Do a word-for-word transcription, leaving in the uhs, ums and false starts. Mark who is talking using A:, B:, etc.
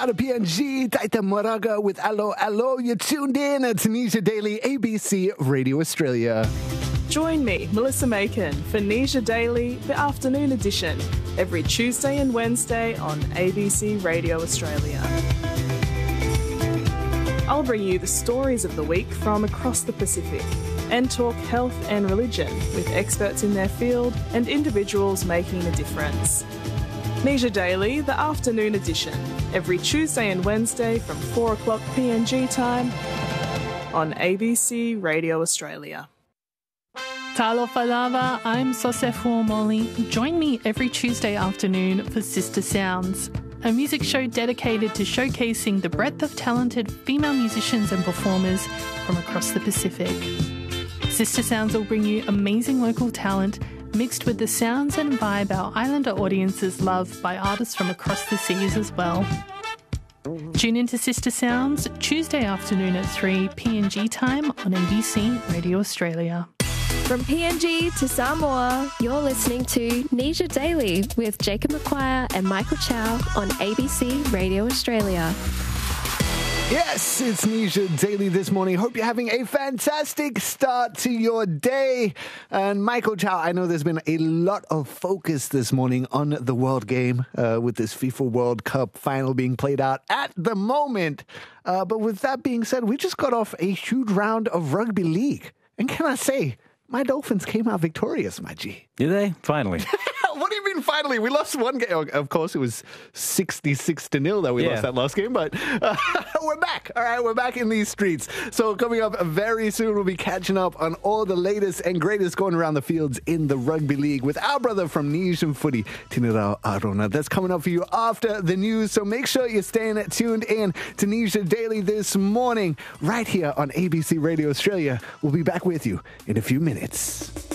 A: Out of P N G, Taita Moraga with Allo Allo. You're tuned in at Tunisia Daily, A B C Radio Australia.
B: Join me, Melissa Macon, for Tunisia Daily, the afternoon edition, every Tuesday and Wednesday on A B C Radio Australia. I'll bring you the stories of the week from across the Pacific and talk health and religion with experts in their field and individuals making a difference. Tunisia Daily, the afternoon edition, every Tuesday and Wednesday from four o'clock P N G time on A B C Radio Australia.
C: Talofa lava, I'm Sosefo Molly. Join me every Tuesday afternoon for Sister Sounds, a music show dedicated to showcasing the breadth of talented female musicians and performers from across the Pacific. Sister Sounds will bring you amazing local talent mixed with the sounds and vibe our islander audiences love by artists from across the seas as well. Tune into Sister Sounds Tuesday afternoon at three P N G time on A B C Radio Australia.
D: From P N G to Samoa, you're listening to Tunisia Daily with Jacob McQuire and Michael Chow on A B C Radio Australia.
A: Yes, it's Tunisia Daily this morning. Hope you're having a fantastic start to your day. And Michael Chow, I know there's been a lot of focus this morning on the World Game uh, with this FIFA World Cup final being played out at the moment. Uh, but with that being said, we just got off a huge round of rugby league. And can I say, my Dolphins came out victorious, my G.
E: Did they? Finally.
A: What do you mean finally? We lost one game. Of course, it was sixty-six to nil that we
E: Yeah.
A: lost that last game, but uh, we're back. All right, we're back in these streets. So coming up very soon, we'll be catching up on all the latest and greatest going around the fields in the rugby league with our brother from Tunisian Footy, Tinirao Arona. That's coming up for you after the news, so make sure you're staying tuned in to Tunisia Daily this morning right here on A B C Radio Australia. We'll be back with you in a few minutes.